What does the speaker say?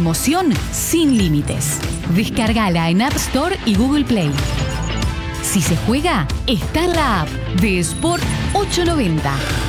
emoción sin límites. Descárgala en App Store y Google Play. Si se juega, está en la app de Sport 890.